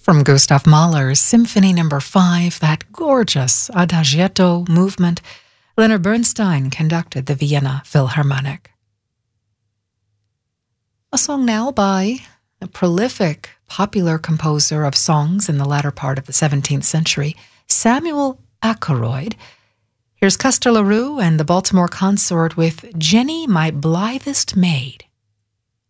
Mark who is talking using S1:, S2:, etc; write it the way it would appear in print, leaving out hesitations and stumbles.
S1: From Gustav Mahler's Symphony No. 5, that gorgeous Adagietto movement, Leonard Bernstein conducted the Vienna Philharmonic. A song now by a prolific, popular composer of songs in the latter part of the 17th century, Samuel Ackroyd. Here's Custer LaRue and the Baltimore Consort with Jenny, My Blithest Maid.